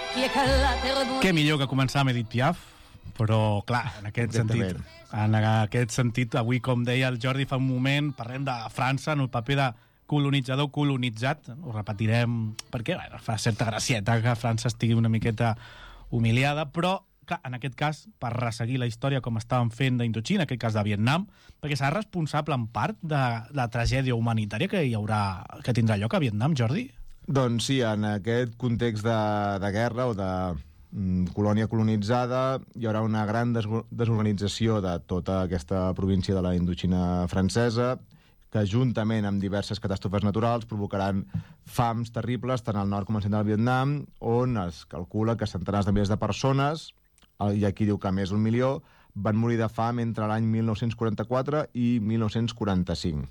Què millor que començar amb Edith Piaf, però clar, en aquest sentit, avui, com deia el Jordi fa un moment, parlem de França en el paper de colonitzador colonitzat. Ho repetirem perquè fa certa gracieta que França estigui una miqueta humiliada, però clar, en aquest cas, per resseguir la història com estàvem fent d'Indoxina, en aquest cas de Vietnam, perquè serà responsable en part de la tragèdia humanitària que tindrà lloc a Vietnam, Jordi? Doncs sí, en aquest context de guerra o de colònia colonitzada hi haurà una gran desorganització de tota aquesta província de la Indoxina francesa, que juntament amb diverses catàstrofes naturals provocaran fams terribles tant al nord com al centre del Vietnam, on es calcula que centenars de milers de persones, i aquí diu que més d'un milió, van morir de fam entre l'any 1944 i 1945.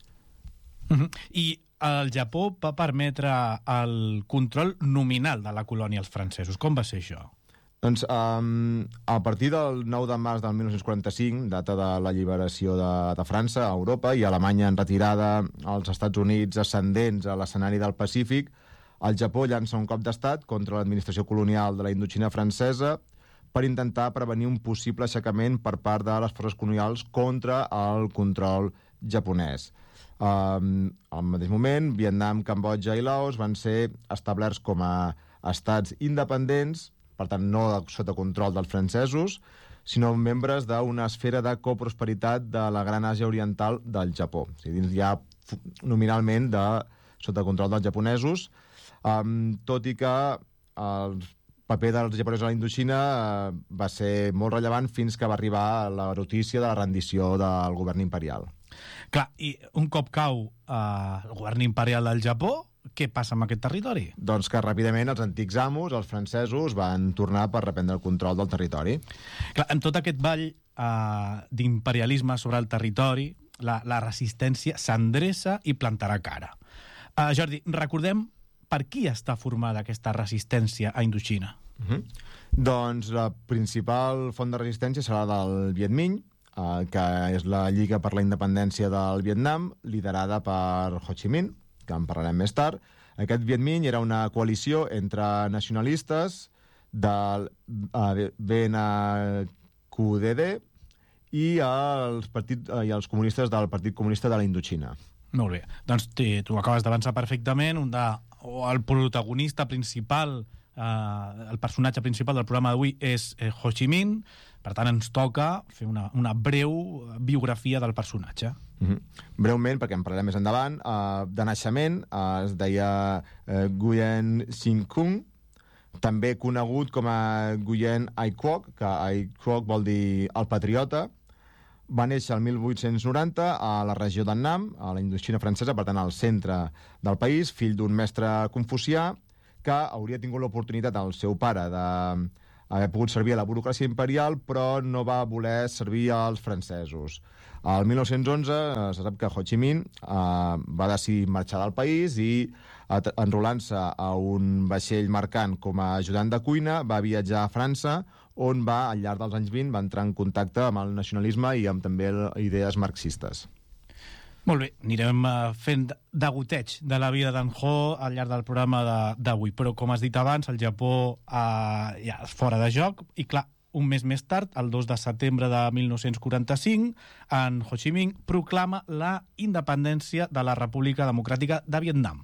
I el Japó va permetre el control nominal de la colònia als francesos. Com va ser això? Doncs a partir del 9 de març del 1945, data de l'alliberació de França a Europa i Alemanya en retirada als Estats Units ascendents a l'escenari del Pacífic, el Japó llança un cop d'estat contra l'administració colonial de la Indoxina francesa per intentar prevenir un possible aixecament per part de les forces colonials contra el control japonès. Al mateix moment, Vietnam, Cambodja i Laos van ser establerts com a estats independents, per tant no sota control dels francesos, sinó membres d'una esfera de coprosperitat de la Gran Àsia Oriental del Japó. O sigui, dins ja nominalment sota control dels japonesos, tot i que el paper dels japonesos a la Indoxina va ser molt rellevant fins que va arribar la notícia de la rendició del govern imperial. Clar, i un cop cau el govern imperial del Japó, què passa amb aquest territori? Doncs que ràpidament els antics amos, els francesos, van tornar per reprendre el control del territori. Clar, en tot aquest ball d'imperialisme sobre el territori, la resistència s'endreça i plantarà cara. Jordi, recordem per qui està formada aquesta resistència a Indoxina? Doncs la principal font de resistència serà del Viet Minh, que és la Lliga per la Independència del Vietnam, liderada per Ho Chi Minh, que en parlarem més tard. Aquest Viet Minh era una coalició entre nacionalistes del VNQDD i els comunistes del Partit Comunista de la Indoxina. Molt bé, doncs tu acabes d'avançar perfectament. El protagonista principal, el personatge principal del programa d'avui és Ho Chi Minh. Per tant, ens toca fer una breu biografia del personatge. Breument, perquè en parlarem més endavant, de naixement es deia Nguyen Sinh Cung, també conegut com a Nguyen Ai Quoc, que Ai Quoc vol dir el patriota. Va néixer el 1890 a la regió d'Annam, a la Indoxina francesa, per tant al centre del país, fill d'un mestre confucià que hauria tingut l'oportunitat al seu pare d'haver pogut servir a la burocràcia imperial, però no va voler servir als francesos. El 1911 se sap que Ho Chi Minh va decidir marxar del país i, enrolant-se a un vaixell mercant com a ajudant de cuina, va viatjar a França, on al llarg dels anys 20 va entrar en contacte amb el nacionalisme i amb també idees marxistes. Molt bé, anirem fent degoteig de la vida d'en Ho al llarg del programa d'avui, però com has dit abans, el Japó ja és fora de joc, i clar, un mes més tard, el 2 de setembre de 1945, en Ho Chi Minh proclama la independència de la República Democràtica de Vietnam.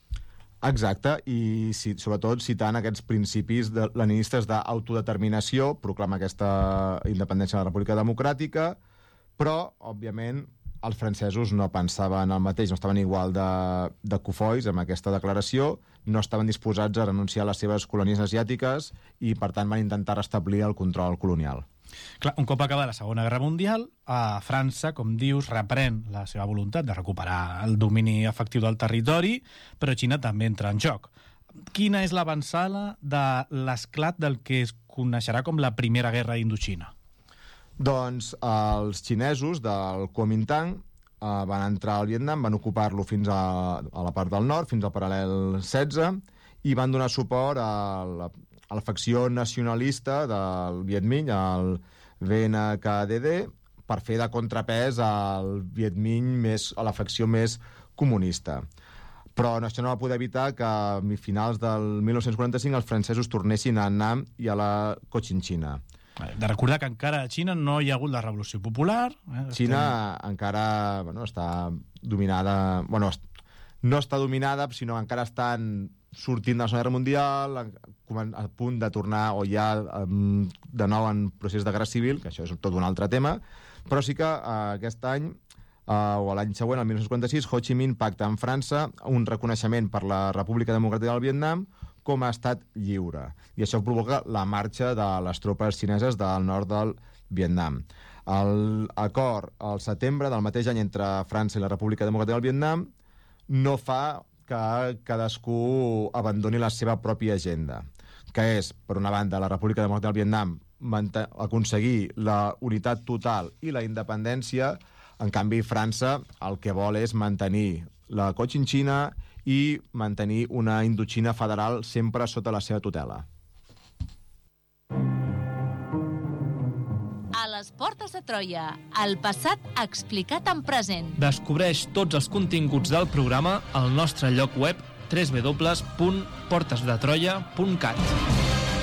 Exacte, i sobretot citant aquests principis leninistes d'autodeterminació, proclama aquesta independència de la República Democràtica, però, òbviament, els francesos no pensaven el mateix, no estaven igual de cofois amb aquesta declaració, no estaven disposats a renunciar a les seves colònies asiàtiques i, per tant, van intentar restablir el control colonial. Clar, un cop acabada la Segona Guerra Mundial, França, com dius, reprèn la seva voluntat de recuperar el domini efectiu del territori, però Xina també entra en joc. Quina és l'avançada de l'esclat del que es coneixerà com la Primera Guerra d'Indoxina? Doncs els xinesos del Kuomintang van entrar al Vietnam, van ocupar-lo fins a la part del nord, fins al paral·lel 16, i van donar suport a la facció nacionalista del Viet Minh, el VNKDD, per fer de contrapès al Viet Minh a la facció més comunista. Però això no va poder evitar que a finals del 1945 els francesos tornessin a Annam i a la Cochinchina. De recordar que encara a Xina no hi ha hagut la Revolució Popular. Xina encara està dominada... no està dominada, sinó encara estan sortint de la Segona Guerra Mundial, a punt de tornar, o ja de nou en procés de guerra civil, que això és tot un altre tema, però sí que aquest any, o l'any següent, el 1956, Ho Chi Minh pacta amb França un reconeixement per la República Democràtica del Vietnam com a estat lliure. I això provoca la marxa de les tropes xineses del nord del Vietnam. L'acord al setembre del mateix any entre França i la República Democràtica del Vietnam no fa que cadascú abandoni la seva pròpia agenda, que és, per una banda, la República Democràtica del Vietnam aconseguir la unitat total i la independència. En canvi, França el que vol és mantenir la Cochinchina i mantenir una Indoxina federal sempre sota la seva tutela. A les portes de Troia, el passat explicat en present. Descobreix tots els continguts del programa al nostre lloc web www.portesdetroia.cat.